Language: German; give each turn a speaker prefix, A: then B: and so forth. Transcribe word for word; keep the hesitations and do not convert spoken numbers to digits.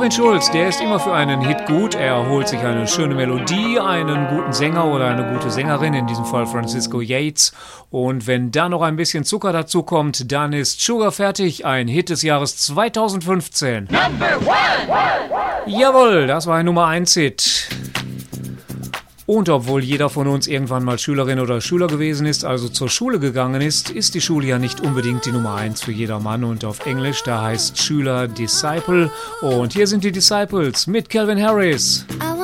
A: Armin Schulz, der ist immer für einen Hit gut. Er holt sich eine schöne Melodie, einen guten Sänger oder eine gute Sängerin, in diesem Fall Francisco Yates. Und wenn da noch ein bisschen Zucker dazu kommt, dann ist Sugar fertig, ein Hit des Jahres zweitausendfünfzehn. Number one! Jawohl, das war ein Nummer eins Hit. Und obwohl jeder von uns irgendwann mal Schülerin oder Schüler gewesen ist, also zur Schule gegangen ist, ist die Schule ja nicht unbedingt die Nummer eins für jedermann. Und auf Englisch, da heißt Schüler Disciple. Und hier sind die Disciples mit Calvin Harris.